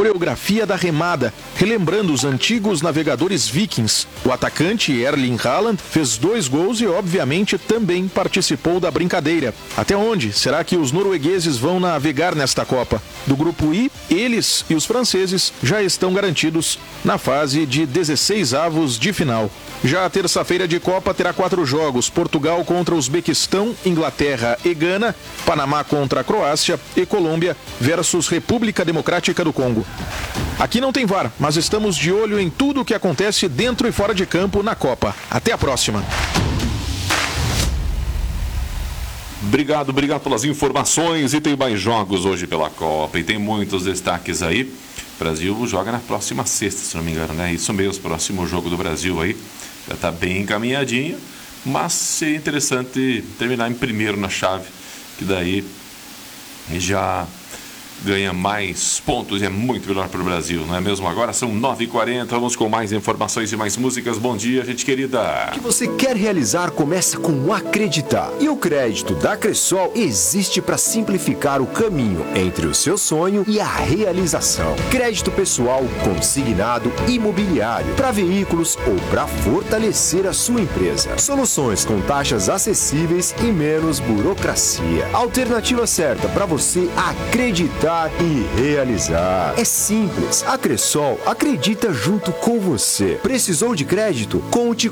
coreografia da remada, relembrando os antigos navegadores vikings. O atacante Erling Haaland fez 2 gols e, obviamente, também participou da brincadeira. Até onde será que os noruegueses vão navegar nesta Copa? Do grupo I, eles e os franceses já estão garantidos na fase de 16avos de final. Já a terça-feira de Copa terá 4 jogos: Portugal contra Uzbequistão, Inglaterra e Gana, Panamá contra a Croácia e Colômbia versus República Democrática do Congo. Aqui não tem VAR, mas estamos de olho em tudo o que acontece dentro e fora de campo na Copa. Até a próxima. Obrigado pelas informações. E tem mais jogos hoje pela Copa, e tem muitos destaques aí. O Brasil joga na próxima sexta, se não me engano, né? Isso mesmo, próximo jogo do Brasil aí. Já está bem encaminhadinho, mas seria interessante terminar em primeiro na chave, que daí já ganha mais pontos e é muito melhor para o Brasil, não é mesmo? Agora são 9h40, vamos com mais informações e mais músicas. Bom dia, gente querida. O que você quer realizar começa com acreditar. E o crédito da Cressol existe para simplificar o caminho entre o seu sonho e a realização. Crédito pessoal, consignado, imobiliário, para veículos ou para fortalecer a sua empresa. Soluções com taxas acessíveis e menos burocracia. Alternativa certa para você acreditar e realizar. É simples. A Cressol acredita junto com você. Precisou de crédito? Conte